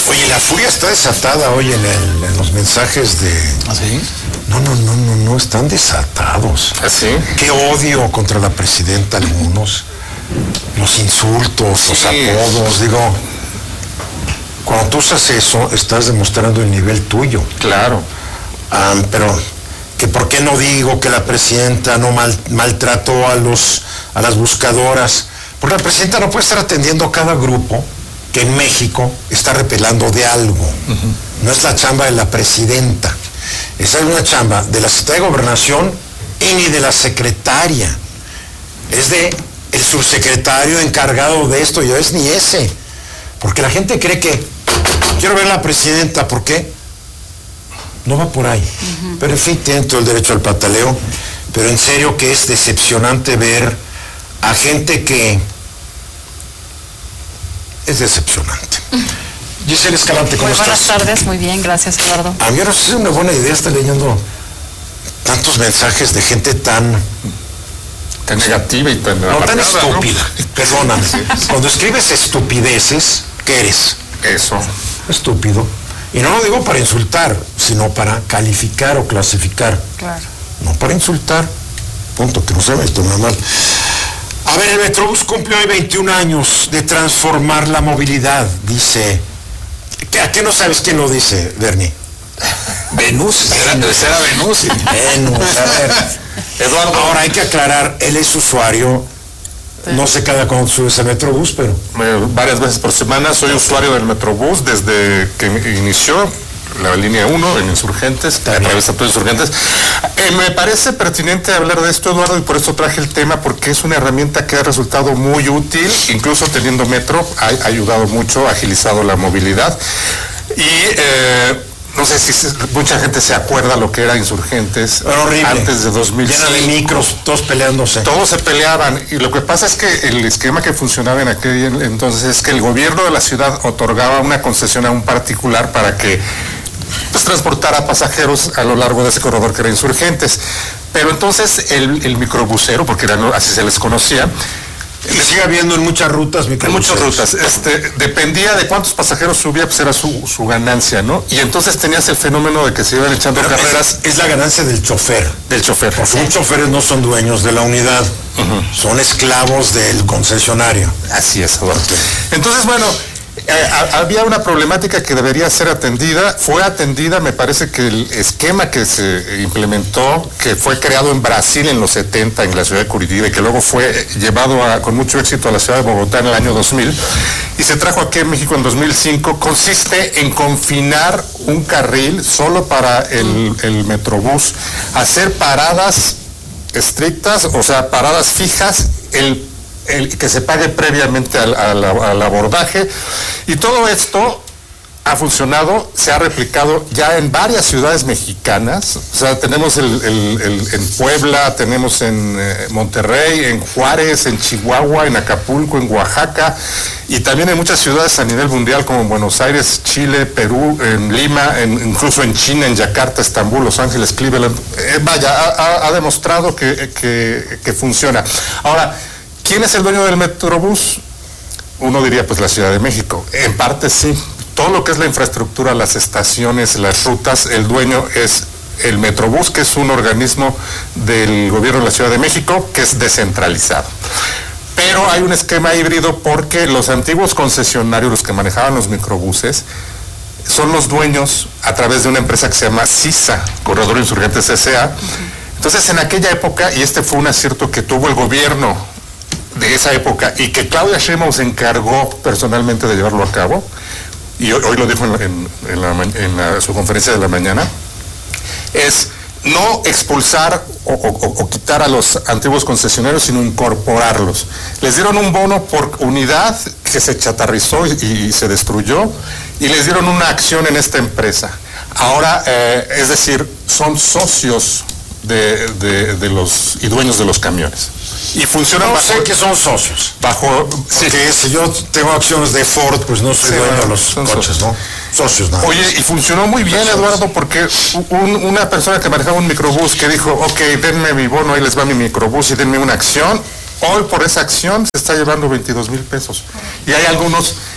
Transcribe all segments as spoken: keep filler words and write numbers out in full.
Oye, la furia está desatada hoy en, el, en los mensajes de... ¿Ah, sí? No, no, no, no, no, están desatados. ¿Ah, sí? Qué odio contra la presidenta algunos. Los insultos, sí. Los apodos, digo... Cuando tú usas eso, estás demostrando el nivel tuyo. Claro. Um, pero, que por qué no digo que la presidenta no mal, maltrató a, los, a las buscadoras. Porque la presidenta no puede estar atendiendo a cada grupo que en México está repelando de algo. Uh-huh. No es la chamba de la presidenta. Esa es una chamba de la Secretaría de Gobernación y ni de la secretaria. Es de el subsecretario encargado de esto, y es ni ese. Porque la gente cree que quiero ver a la presidenta, ¿por qué? No va por ahí. Uh-huh. Pero en fin, tienen todo el derecho al pataleo. Pero en serio que es decepcionante ver a gente que... Es decepcionante. Giselle Escalante, ¿cómo estás? Buenas tardes, muy bien, gracias, Eduardo. A mí no sé si es una buena idea estar leyendo tantos mensajes de gente tan... tan negativa y tan... No, tan estúpida, ¿no? Perdóname. Cuando escribes estupideces, ¿qué eres? Eso. Estúpido. Y no lo digo para insultar, sino para calificar o clasificar. Claro. No para insultar. Punto, que no se me tome mal. A ver, el Metrobús cumple hoy veintiún años de transformar la movilidad, dice... ¿A qué no sabes quién lo dice, Bernie? Venus, Venus. Era Venus. Venus, a ver. Eduardo. Ahora hay que aclarar, él es usuario, sí. No sé cada cuándo subes al Metrobús, pero... Eh, varias veces por semana soy usuario del Metrobús desde que inició la línea uno en Insurgentes, atraviesa todo Insurgentes. Eh, me parece pertinente hablar de esto, Eduardo, y por eso traje el tema, porque es una herramienta que ha resultado muy útil, incluso teniendo metro, ha, ha ayudado mucho, ha agilizado la movilidad. Y eh, no sé si se, mucha gente se acuerda lo que era Insurgentes antes de dos mil cinco. Llena de micros, todos peleándose. Todos se peleaban, y lo que pasa es que el esquema que funcionaba en aquel entonces es que el gobierno de la ciudad otorgaba una concesión a un particular para que pues transportara pasajeros a lo largo de ese corredor que era Insurgentes. Pero entonces el, el microbusero, porque era, así se les conocía, y sigue habiendo en muchas rutas en muchas rutas, este, dependía de cuántos pasajeros subía, pues era su, su ganancia, ¿no? Y entonces tenías el fenómeno de que se iban echando Pero carreras. Es, es la ganancia del chofer. Del chofer. Porque muchos choferes no son dueños de la unidad, uh-huh. Son esclavos del concesionario. Así es, Eduardo. Entonces, bueno, Eh, había una problemática que debería ser atendida, fue atendida. Me parece que el esquema que se implementó, que fue creado en Brasil en los setenta, en la ciudad de Curitiba, y que luego fue llevado a, con mucho éxito a la ciudad de Bogotá en el año dos mil, y se trajo aquí en México en dos mil cinco, consiste en confinar un carril solo para el, el Metrobús, hacer paradas estrictas, o sea, paradas fijas, el El, que se pague previamente al, al, al abordaje, y todo esto ha funcionado, se ha replicado ya en varias ciudades mexicanas. O sea, tenemos el, el, el, en Puebla, tenemos en eh, Monterrey, en Juárez, en Chihuahua, en Acapulco, en Oaxaca, y también en muchas ciudades a nivel mundial como en Buenos Aires, Chile, Perú, en Lima, en, incluso en China, en Yakarta, Estambul, Los Ángeles, Cleveland. Eh, vaya, ha, ha demostrado que, que, que funciona. Ahora, ¿quién es el dueño del Metrobús? Uno diría, pues la Ciudad de México. En parte sí. Todo lo que es la infraestructura, las estaciones, las rutas, el dueño es el Metrobús, que es un organismo del gobierno de la Ciudad de México, que es descentralizado. Pero hay un esquema híbrido porque los antiguos concesionarios, los que manejaban los microbuses, son los dueños a través de una empresa que se llama CISA, Corredor Insurgentes S A. Entonces, en aquella época, y este fue un acierto que tuvo el gobierno de esa época, y que Claudia Sheinbaum se encargó personalmente de llevarlo a cabo, y hoy, hoy lo dijo en, en, en, la, en la, su conferencia de la mañana, es no expulsar o, o, o quitar a los antiguos concesionarios, sino incorporarlos. Les dieron un bono por unidad que se chatarrizó y, y se destruyó, y les dieron una acción en esta empresa. Ahora, eh, es decir, son socios de, de, de los y dueños de los camiones. Y funcionan no bajo... sé que son socios. Bajo... Sí. Porque si yo tengo acciones de Ford, pues no soy sí, dueño de los coches, socios. ¿No? Socios, nada. Oye, y funcionó muy bien, Eduardo, porque un, una persona que manejaba un microbús que dijo, ok, denme mi bono, ahí les va mi microbús y denme una acción. Hoy por esa acción se está llevando veintidós mil pesos. Y hay algunos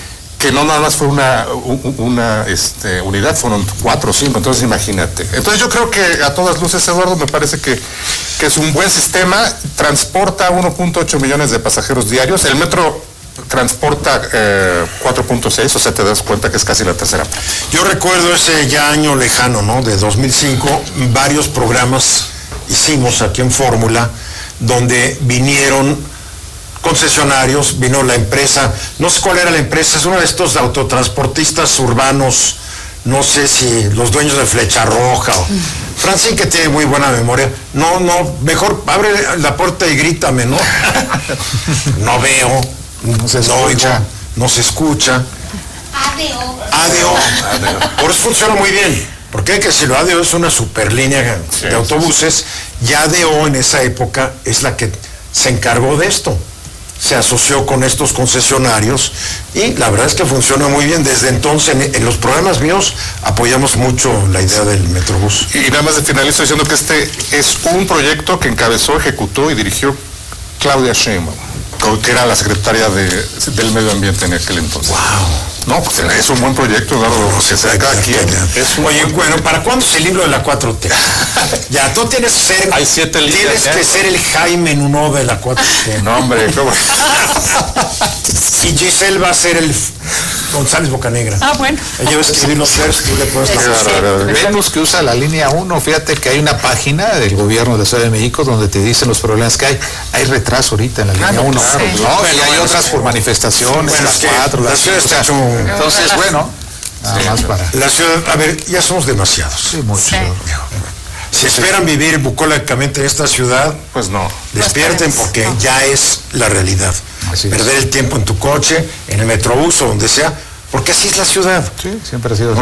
que no nada más fue una, una este, unidad, fueron cuatro o cinco, entonces imagínate. Entonces yo creo que a todas luces, Eduardo, me parece que, que es un buen sistema, transporta uno punto ocho millones de pasajeros diarios, el metro transporta eh, cuatro punto seis, o sea, te das cuenta que es casi la tercera parte. Yo recuerdo ese ya año lejano, ¿no? De dos mil cinco, varios programas hicimos aquí en Fórmula, donde vinieron concesionarios, vino la empresa, no sé cuál era la empresa, es uno de estos autotransportistas urbanos, no sé si los dueños de Flecha Roja o Francine, que tiene muy buena memoria, no, no, mejor abre la puerta y grítame, ¿no? No veo, no se no oigo, no se escucha. A D O. A D O. Por eso funciona muy bien, porque hay que decirlo, A D O es una super línea sí, de autobuses, y A D O en esa época es la que se encargó de esto. Se asoció con estos concesionarios y la verdad es que funciona muy bien. Desde entonces, en, en los programas míos, apoyamos mucho la idea del Metrobús. Y nada más de finalizo diciendo que este es un proyecto que encabezó, ejecutó y dirigió Claudia Sheinbaum, que era la secretaria de, del Medio Ambiente en aquel entonces. ¡Wow! No, pues es un buen proyecto, Eduardo, no, que sea cada quien. Oye, bueno, ¿para cuándo es el libro de la cuatro T? Ya, tú tienes que ser, Hay siete tienes que ser el Jaime Nuno de la cuatro T. No, hombre, ¿cómo? Y Giselle va a ser el González Bocanegra. Ah, bueno. Ella va a escribir los versos, tú le puedes dar. Vemos que usa la línea uno, fíjate que hay una página del gobierno de la Ciudad de México donde te dicen los problemas que hay. Hay retraso ahorita en la línea uno. Claro, sí. No, y hay otras por manifestaciones, bueno, las es que cuatro, la las ciudad cinco, está o sea, como- entonces, bueno, nada Sí, más sí. para... La ciudad, a ver, ya somos demasiados. Sí, mucho. Sí. Si esperan vivir bucólicamente en esta ciudad, Pues no. despierten porque No. ya es la realidad. Así es. Perder el tiempo en tu coche, en el metrobús o donde sea, porque así es la ciudad. Sí, siempre ha sido así.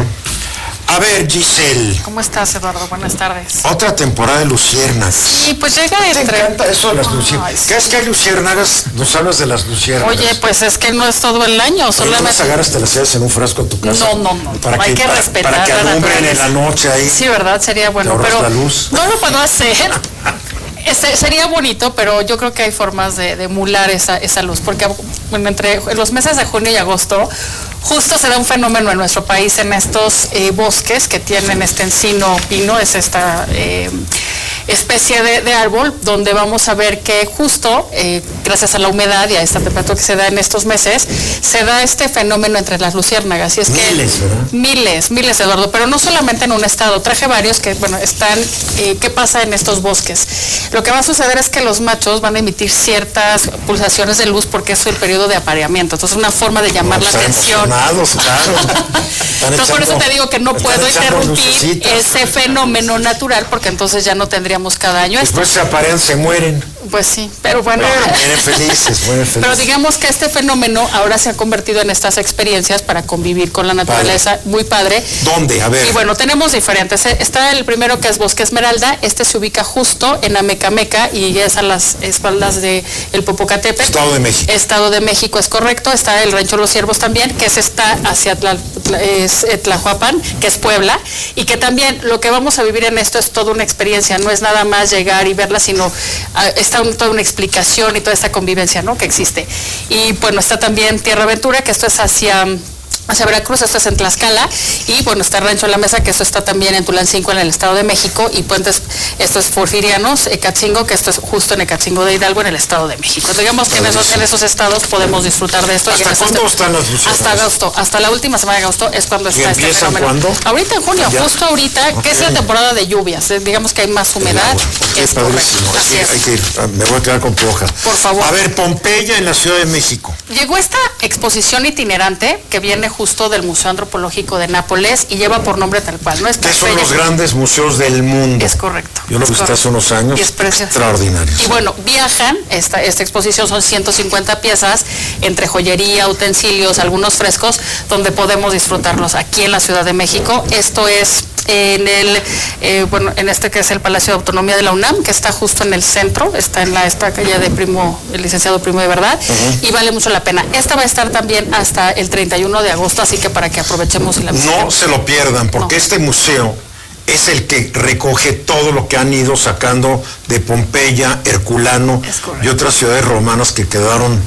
A ver, Giselle, ¿Cómo estás, Eduardo? Buenas tardes. otra temporada de Luciérnagas. Y pues llega ¿Te entre... encanta eso de las Ay, luciérnagas? sí. ¿Qué es que hay luciérnagas? Nos hablas de las luciérnagas. Oye, pues es que no es todo el año, ¿Por qué no las solamente... agarras, te las llevas en un frasco a tu casa? No, no, no, Para hay que para- respetar Para que la alumbren en naturaleza. la noche ahí. Sí, ¿verdad? Sería bueno, Te ahorras pero la luz. no lo puedo hacer. Este, sería bonito, pero yo creo que hay formas de, de emular esa, esa luz, porque bueno, entre en los meses de junio y agosto justo se da un fenómeno en nuestro país en estos eh, bosques que tienen este encino pino, es esta eh, especie de, de árbol donde vamos a ver que justo eh, gracias a la humedad y a esta temperatura que se da en estos meses, se da este fenómeno entre las luciérnagas. Y es que Miles, ¿verdad? Miles, miles, Eduardo, pero no solamente en un estado. Traje varios que, bueno, están, eh, ¿qué pasa en estos bosques? Lo que va a suceder es que los machos van a emitir ciertas pulsaciones de luz porque es el periodo de apareamiento. Entonces, una forma de llamar la Están atención. emocionados, claro. Están Entonces, por eso echando- te digo que no están puedo echando interrumpir lucecitas. ese fenómeno natural porque entonces ya no tendríamos cada año esto. Después se aparean, se mueren. Pues sí, pero bueno. Pero mueren felices, mueren felices. Pero digamos que este fenómeno ahora se ha convertido en estas experiencias para convivir con la naturaleza, muy padre. ¿Dónde? A ver. Y bueno, tenemos diferentes. Eh, Está el primero que es Bosque Esmeralda, este se ubica justo en Amecameca y es a las espaldas de el Popocatépetl. Estado de México. Estado de México, es correcto. Está el Rancho Los Ciervos también, que se está hacia Tla- Tla- es, eh, Tlahuapan, que es Puebla, y que también lo que vamos a vivir en esto es toda una experiencia, no es nada más llegar y verla, sino ah, está un- toda una explicación y toda esta convivencia, ¿no?, que existe. Y bueno, está también Tierra Aventura, que esto es hacia... hacia Veracruz, esto es en Tlaxcala, y bueno, está Rancho La Mesa, que esto está también en Tulancingo, en el Estado de México, y Puentes, esto es Porfirianos, Ecatzingo, que esto es justo en Ecatzingo de Hidalgo, en el Estado de México. Digamos que en esos, en esos estados podemos disfrutar de esto. y ¿Hasta en esos cuándo te- están las luciérnagas? Hasta agosto, hasta la última semana de agosto es cuando está este empiezan fenómeno. cuándo? Ahorita en junio, Ya. justo ahorita, que es la Ok. temporada de lluvias, eh, digamos que hay más humedad. Qué Es padrísimo. correcto, Así así es. hay que ir. Ah, Me voy a quedar con tu hoja. Por favor. A ver, Pompeya en la Ciudad de México. Llegó esta exposición itinerante que viene justo del Museo Antropológico de Nápoles y lleva por nombre tal cual, ¿no? Es Que son Pompeya. los grandes museos del mundo. Es correcto. Yo lo es visité correcto. hace unos años. Y es precioso. Extraordinarios. Y bueno, viajan, esta, esta exposición son ciento cincuenta piezas entre joyería, utensilios, algunos frescos, donde podemos disfrutarlos aquí en la Ciudad de México. Esto es en el, eh, bueno, en este que es el Palacio de Autonomía de la UNAM, que está justo en el centro, está en la esta calle de Primo, el licenciado Primo de Verdad, uh-huh. y vale mucho la pena. Esta va a estar también hasta el treinta y uno de agosto, así que para que aprovechemos y la visitemos. No se lo pierdan, porque no. Este museo es el que recoge todo lo que han ido sacando de Pompeya, Herculano y otras ciudades romanas que quedaron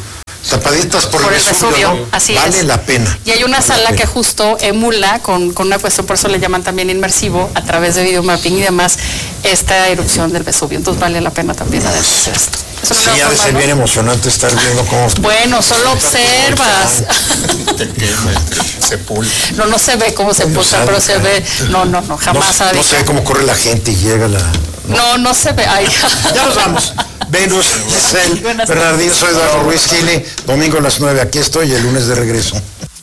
Tapaditas por, por el el Vesubio, Vesubio, ¿no? así vale es. la pena. Y hay una Vale la sala pena. que justo emula con, con una cuestión, por eso le llaman también inmersivo, a través de videomapping y demás, esta erupción del Vesubio. Entonces vale la pena también hacer esto. Es una Sí, nueva ha de forma, ser ¿no? bien emocionante estar viendo cómo... Bueno, solo observas. Te quema, te sepulta. No, no se ve cómo se Ay, puta, no pero sabe, se ve. No, no, no, No, jamás ha no dicho. sé cómo corre la gente y llega la... No, no se ve. Ay. Ya nos vamos. Venus, Giselle, Buenas Bernardino, soy Eduardo Ruiz Gili. Domingo a las nueve, aquí estoy, el lunes de regreso.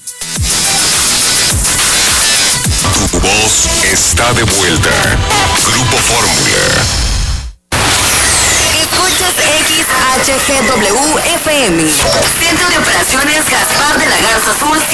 Tu voz está de vuelta. Grupo Fórmula. Escuchas X H G W F M. Centro de Operaciones Gaspar de la Garza Azul.